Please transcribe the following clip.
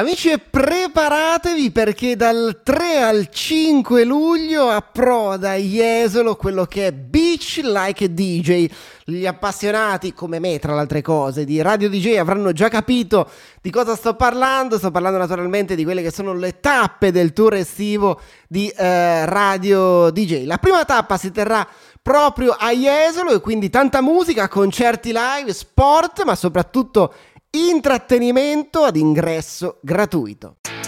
Amici, preparatevi perché dal 3 al 5 luglio approda a Jesolo quello che è Beach Like a DJ. Gli appassionati, come me tra le altre cose, di Radio DJ avranno già capito di cosa sto parlando. Sto parlando naturalmente di quelle che sono le tappe del tour estivo di Radio DJ. La prima tappa si terrà proprio a Jesolo e quindi tanta musica, concerti live, sport, ma soprattutto intrattenimento ad ingresso gratuito.